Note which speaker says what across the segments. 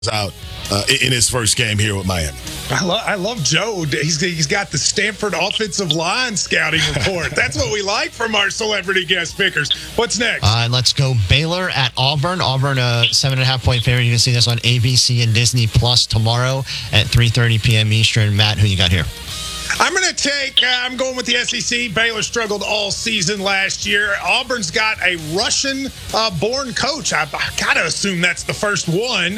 Speaker 1: out in his first game here with Miami.
Speaker 2: I love Joe. He's got the Stanford offensive line scouting report. That's what we like from our celebrity guest pickers. What's next?
Speaker 3: Let's go Baylor at Auburn. Auburn, a 7.5-point favorite. You can see this on ABC and Disney Plus tomorrow at 3:30 p.m. Eastern. Matt, who you got here?
Speaker 2: I'm going with the SEC. Baylor struggled all season last year. Auburn's got a Russian-born coach. I got to assume that's the first one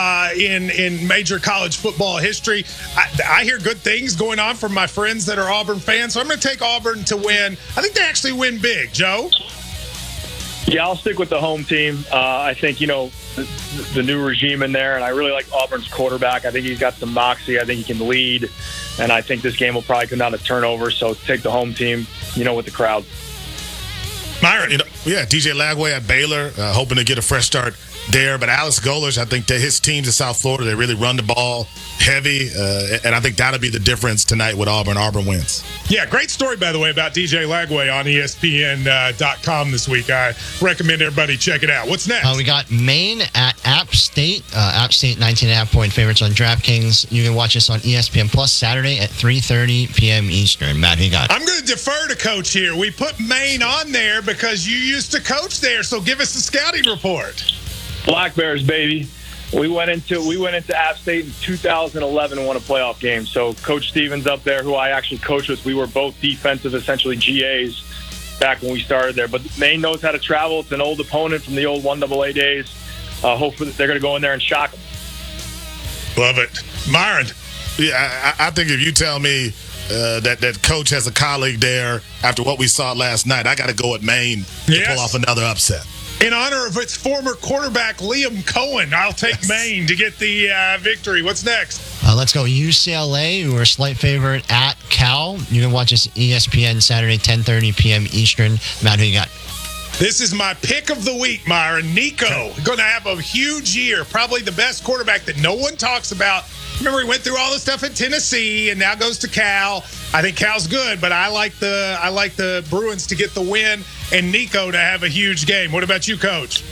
Speaker 2: in major college football history. I hear good things going on from my friends that are Auburn fans, so I'm going to take Auburn to win. I think they actually win big. Joe?
Speaker 4: Yeah, I'll stick with the home team. I think, the new regime in there, and I really like Auburn's quarterback. I think he's got some moxie. I think he can lead, and I think this game will probably come down to turnovers, so take the home team, with the crowd.
Speaker 1: Myron. DJ Lagway at Baylor, hoping to get a fresh start there. But Alex Golesh, I think that his teams in South Florida, they really run the ball heavy, and I think that'll be the difference tonight with Auburn. Auburn wins.
Speaker 2: Yeah, great story, by the way, about DJ Lagway on ESPN.com this week. I recommend everybody check it out. What's next?
Speaker 3: We got Maine at App State. App State, 19.5-point favorites on DraftKings. You can watch this on ESPN Plus Saturday at 3:30 p.m. Eastern. Matt, who you got?
Speaker 2: I'm going to defer to Coach here. We put Maine on there because you used to coach there, so give us the scouting report.
Speaker 4: Black Bears, baby. We went into App State in 2011 and won a playoff game. So Coach Stevens up there, who I actually coached with, we were both defensive, essentially GAs back when we started there. But Maine knows how to travel. It's an old opponent from the old 1AA days. Hopefully they're going to go in there and shock them.
Speaker 2: Love it. Myron.
Speaker 1: Yeah, I think if you tell me that Coach has a colleague there after what we saw last night, I got to go with Maine to pull off another upset.
Speaker 2: In honor of its former quarterback, Liam Cohen, I'll take Maine to get the victory. What's next?
Speaker 3: Let's go UCLA, who are a slight favorite at Cal. You can watch this ESPN Saturday, 10:30 p.m. Eastern. Matt, who you got?
Speaker 2: This is my pick of the week, Myron. Nico, going to have a huge year. Probably the best quarterback that no one talks about. Remember, he went through all the stuff at Tennessee and now goes to Cal. I think Cal's good, but I like the Bruins to get the win and Nico to have a huge game. What about you, Coach?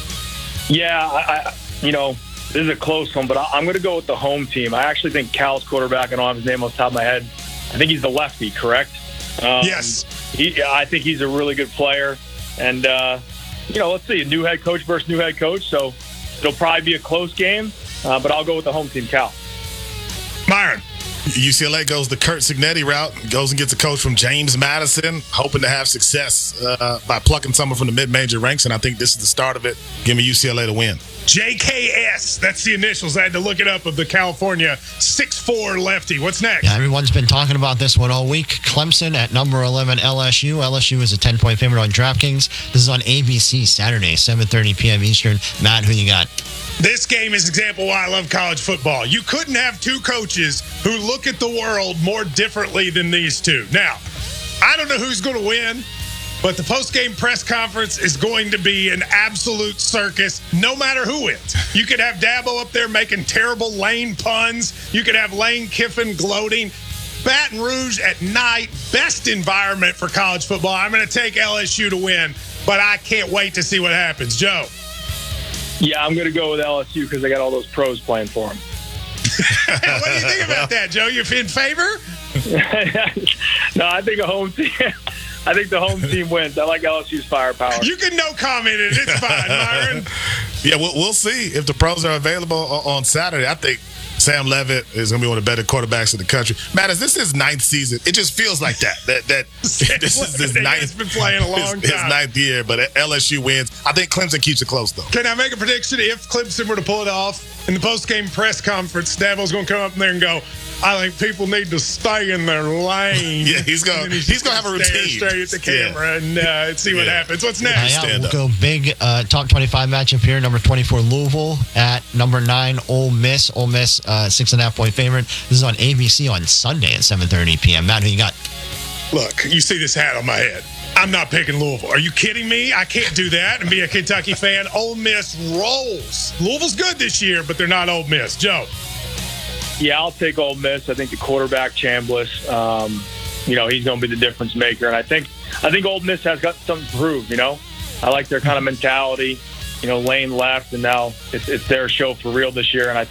Speaker 4: Yeah, this is a close one, but I'm going to go with the home team. I actually think Cal's quarterback, I don't have his name off the top of my head. I think he's the lefty, correct?
Speaker 2: Yes.
Speaker 4: I think he's a really good player. And, let's see, a new head coach versus new head coach. So it'll probably be a close game, but I'll go with the home team, Cal.
Speaker 2: Myron.
Speaker 1: UCLA goes the Curt Cignetti route, goes and gets a coach from James Madison, hoping to have success by plucking someone from the mid-major ranks, and I think this is the start of it. Give me UCLA to win.
Speaker 2: JKS, that's the initials. I had to look it up, of the California 6'4" lefty. What's next?
Speaker 3: Yeah, everyone's been talking about this one all week. Clemson at number 11, LSU. LSU is a 10-point favorite on DraftKings. This is on ABC Saturday, 7:30 p.m. Eastern. Matt, who you got?
Speaker 2: This game is an example why I love college football. You couldn't have two coaches who look at the world more differently than these two. Now, I don't know who's going to win, but the post-game press conference is going to be an absolute circus, no matter who wins. You could have Dabo up there making terrible Lane puns. You could have Lane Kiffin gloating. Baton Rouge at night, best environment for college football. I'm going to take LSU to win, but I can't wait to see what happens. Joe?
Speaker 4: Yeah, I'm going to go with LSU because they got all those pros playing for them.
Speaker 2: What do you think about that, Joe? You in favor?
Speaker 4: No, I think the home team wins. I like LSU's firepower.
Speaker 2: You can no comment it. It's fine, Myron.
Speaker 1: Yeah, we'll see if the pros are available on Saturday. I think Sam Levitt is going to be one of the better quarterbacks in the country. Matt, is this his ninth season? It just feels like that this is his ninth.
Speaker 2: He's been playing a long time.
Speaker 1: His ninth year, but LSU wins. I think Clemson keeps it close, though.
Speaker 2: Can I make a prediction? If Clemson were to pull it off in the post-game press conference, Dabo's going to come up there and go, I think people need to stay in their lane.
Speaker 1: Yeah, he's going to have a routine.
Speaker 2: Straight at the camera and see what happens. What's next?
Speaker 3: We'll go big top 25 matchup here. Number 24, Louisville at number 9, Ole Miss. Ole Miss, 6.5-point favorite. This is on ABC on Sunday at 7:30 p.m. Matt, who you got?
Speaker 2: Look, you see this hat on my head. I'm not picking Louisville. Are you kidding me? I can't do that and be a Kentucky fan. Ole Miss rolls. Louisville's good this year, but they're not Ole Miss. Joe?
Speaker 4: Yeah, I'll take Ole Miss. I think the quarterback, Chambliss, he's going to be the difference maker. And I think Ole Miss has got something to prove, I like their kind of mentality. Lane left, and now it's their show for real this year. And I